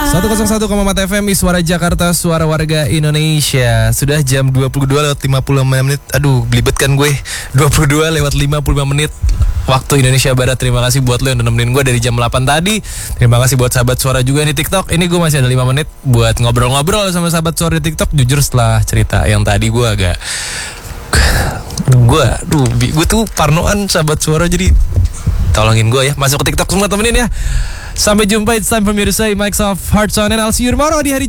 101,4 FM Suara Jakarta, suara warga Indonesia. Sudah jam 22:55. Aduh, belibet kan gue. 22:55 waktu Indonesia Barat. Terima kasih buat lo yang nemenin gue dari jam 8 tadi. Terima kasih buat sahabat suara juga di TikTok. Ini gue masih ada 5 menit buat ngobrol-ngobrol sama sahabat suara di TikTok. Jujur setelah cerita yang tadi gue agak gue tuh parnoan sahabat suara, jadi tolongin gue ya, masuk ke TikTok semua temenin ya. Sampai jumpa, it's time for me to say Microsoft Hearts on, and I'll see you tomorrow di hari